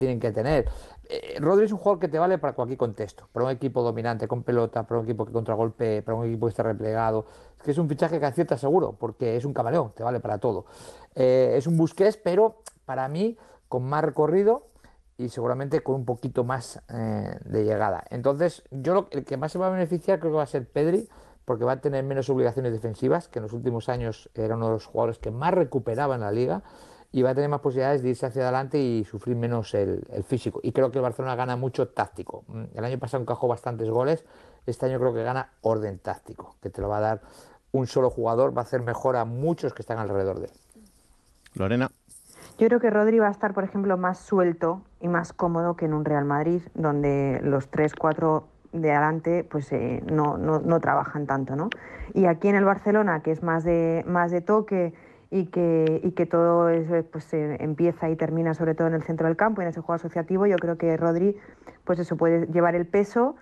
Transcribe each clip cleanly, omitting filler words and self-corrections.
tienen que tener. Rodri es un jugador que te vale para cualquier contexto, para un equipo dominante con pelota, para un equipo que contragolpe, para un equipo que está replegado. Es que es un fichaje que acierta seguro, porque es un camaleón, te vale para todo. Es un Busquets, pero para mí con más recorrido y seguramente con un poquito más de llegada. Entonces, el que más se va a beneficiar creo que va a ser Pedri, porque va a tener menos obligaciones defensivas, que en los últimos años era uno de los jugadores que más recuperaba en la liga, y va a tener más posibilidades de irse hacia adelante y sufrir menos el físico. Y creo que el Barcelona gana mucho táctico. El año pasado encajó bastantes goles, este año creo que gana orden táctico, que te lo va a dar un solo jugador, va a hacer mejor a muchos que están alrededor de él. Lorena. Yo creo que Rodri va a estar, por ejemplo, más suelto y más cómodo que en un Real Madrid, donde los 3, 4 de adelante pues no trabajan tanto, ¿no? Y aquí en el Barcelona, que es más de toque y que todo eso pues empieza y termina sobre todo en el centro del campo y en ese juego asociativo, yo creo que Rodri pues eso puede llevar el peso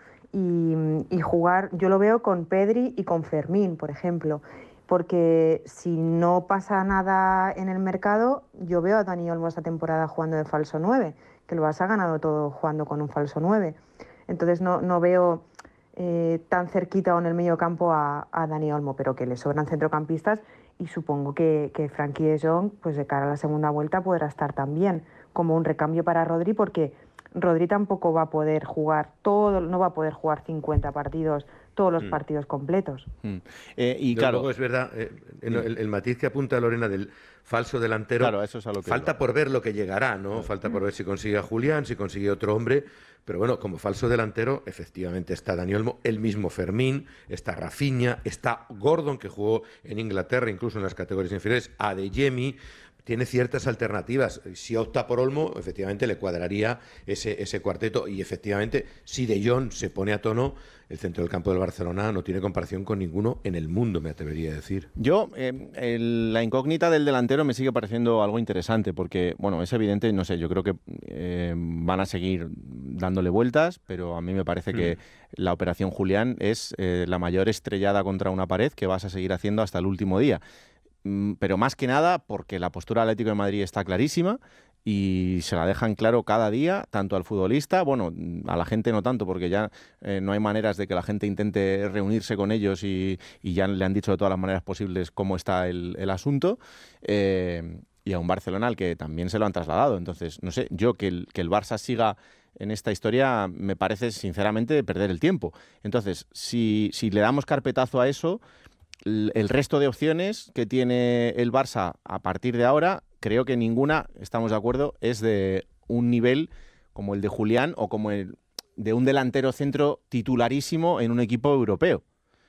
y jugar. Yo lo veo con Pedri y con Fermín, por ejemplo, porque si no pasa nada en el mercado, yo veo a Dani Olmo esta temporada jugando de falso 9, que el Barça ha ganado todo jugando con un falso 9. Entonces no veo tan cerquita o en el medio campo a Dani Olmo, pero que le sobran centrocampistas y supongo que Frenkie de Jong, pues de cara a la segunda vuelta, podrá estar también como un recambio para Rodri, porque Rodri tampoco va a poder jugar no va a poder jugar 50 partidos, todos los partidos completos. Y claro, luego es verdad, el matiz que apunta Lorena del falso delantero, claro, eso es a lo que falta por ver lo que llegará, ¿no? Falta por ver si consigue a Julián, si consigue otro hombre, pero bueno, como falso delantero, efectivamente está Dani Olmo, el mismo Fermín, está Rafinha, está Gordon, que jugó en Inglaterra, incluso en las categorías inferiores, Adeyemi. Tiene ciertas alternativas. Si opta por Olmo, efectivamente le cuadraría ese cuarteto. Y efectivamente, si De Jong se pone a tono, el centro del campo del Barcelona no tiene comparación con ninguno en el mundo, me atrevería a decir. Yo, la incógnita del delantero me sigue pareciendo algo interesante, porque, bueno, es evidente, no sé, yo creo que van a seguir dándole vueltas, pero a mí me parece que la operación Julián es la mayor estrellada contra una pared que vas a seguir haciendo hasta el último día. Pero más que nada porque la postura del Atlético de Madrid está clarísima y se la dejan claro cada día, tanto al futbolista, bueno, a la gente no tanto, porque ya no hay maneras de que la gente intente reunirse con ellos y ya le han dicho de todas las maneras posibles cómo está el asunto, y a un Barcelona al que también se lo han trasladado. Entonces, no sé, yo que el Barça siga en esta historia me parece sinceramente perder el tiempo. Entonces, si le damos carpetazo a eso, el resto de opciones que tiene el Barça a partir de ahora, creo que ninguna, estamos de acuerdo, es de un nivel como el de Julián o como el de un delantero centro titularísimo en un equipo europeo.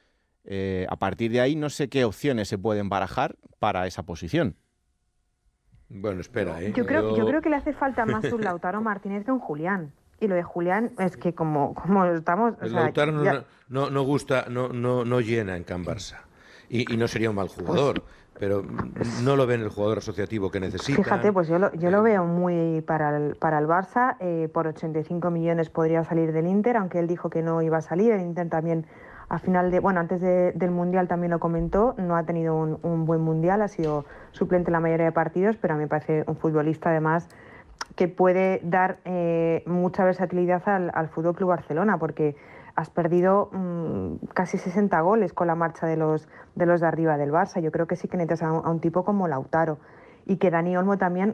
A partir de ahí no sé qué opciones se pueden barajar para esa posición. Bueno, espera, Yo creo que le hace falta más un Lautaro Martínez que un Julián. Y lo de Julián es que como estamos... El Lautaro no gusta, no llena en Can Barça. Y no sería un mal jugador, pero no lo ven el jugador asociativo que necesita. Fíjate, pues yo lo veo muy para el Barça. Por 85 millones podría salir del Inter, aunque él dijo que no iba a salir. El Inter también, antes del Mundial también lo comentó, no ha tenido un buen Mundial, ha sido suplente en la mayoría de partidos, pero a mí me parece un futbolista además que puede dar mucha versatilidad al Fútbol Club Barcelona, porque has perdido casi 60 goles con la marcha de los de arriba del Barça. Yo creo que sí que necesitas a un tipo como Lautaro. Y que Dani Olmo también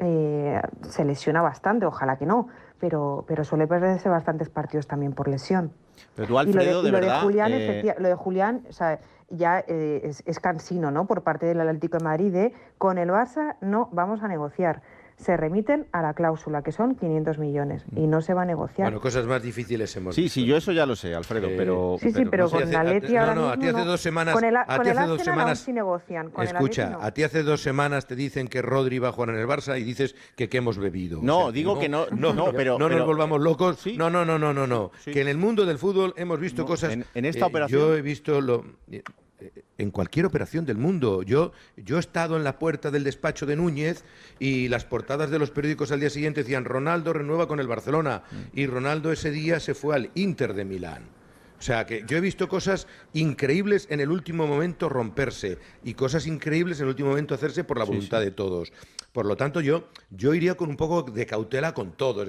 se lesiona bastante, ojalá que no, pero suele perderse bastantes partidos también por lesión. Pero tú, Alfredo, de verdad... Lo de Julián, o sea, ya es cansino, ¿no?, por parte del Atlético de Madrid con el Barça no vamos a negociar. Se remiten a la cláusula, que son 500 millones, y no se va a negociar. Bueno, cosas más difíciles hemos visto. Sí, yo eso ya lo sé, Alfredo, pero... Sí, pero no, con la Atleti ahora mismo... a ti hace 2 semanas... Con el Arsenal aún sí negocian. Escucha, a ti hace 2 semanas te dicen que Rodri va a jugar en el Barça y dices que hemos bebido. No, o sea, digo que no, pero... No nos volvamos locos. ¿Sí? No. Sí. Que en el mundo del fútbol hemos visto cosas... En esta operación... Yo he visto en cualquier operación del mundo. Yo he estado en la puerta del despacho de Núñez y las portadas de los periódicos al día siguiente decían Ronaldo renueva con el Barcelona, y Ronaldo ese día se fue al Inter de Milán. O sea, que yo he visto cosas increíbles en el último momento romperse y cosas increíbles en el último momento hacerse por la voluntad de todos. Por lo tanto, yo iría con un poco de cautela con todo.